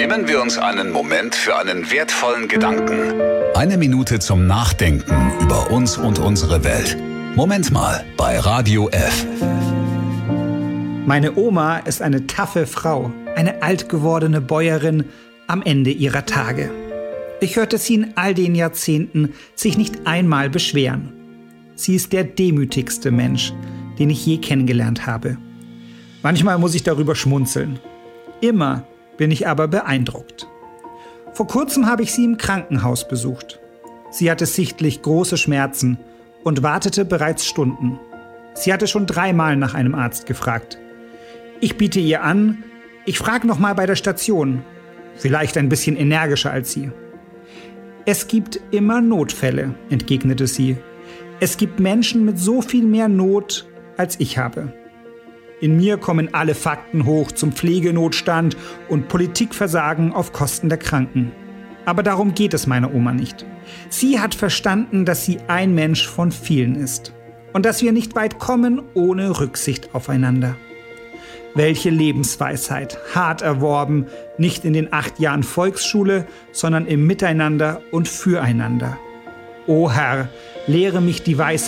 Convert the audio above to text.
Nehmen wir uns einen Moment für einen wertvollen Gedanken. 1 Minute zum Nachdenken über uns und unsere Welt. Moment mal bei Radio F. Meine Oma ist eine taffe Frau, eine alt gewordene Bäuerin am Ende ihrer Tage. Ich hörte sie in all den Jahrzehnten sich nicht einmal beschweren. Sie ist der demütigste Mensch, den ich je kennengelernt habe. Manchmal muss ich darüber schmunzeln. Immer bin ich aber beeindruckt. Vor kurzem habe ich sie im Krankenhaus besucht. Sie hatte sichtlich große Schmerzen und wartete bereits Stunden. Sie hatte schon 3-mal nach einem Arzt gefragt. Ich biete ihr an, ich frage noch mal bei der Station. Vielleicht ein bisschen energischer als sie. Es gibt immer Notfälle, entgegnete sie. Es gibt Menschen mit so viel mehr Not, als ich habe. In mir kommen alle Fakten hoch zum Pflegenotstand und Politikversagen auf Kosten der Kranken. Aber darum geht es meiner Oma nicht. Sie hat verstanden, dass sie ein Mensch von vielen ist. Und dass wir nicht weit kommen ohne Rücksicht aufeinander. Welche Lebensweisheit, hart erworben, nicht in den 8 Jahren Volksschule, sondern im Miteinander und Füreinander. O Herr, lehre mich die Weisheit